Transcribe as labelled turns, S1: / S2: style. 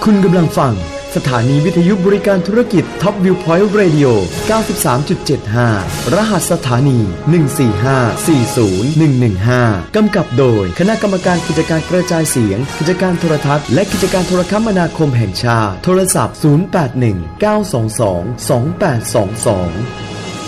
S1: คุณกำลังฟังสถานีวิทยุบริการธุรกิจ Top View Point Radio 93.75 รหัสสถานี 145401115 กำกับโดยคณะกรรมการกิจการกระจายเสียงกิจการโทรทัศน์และกิจการโทรคมนาคมแห่งชาติโทรศัพท์ 081 922 2822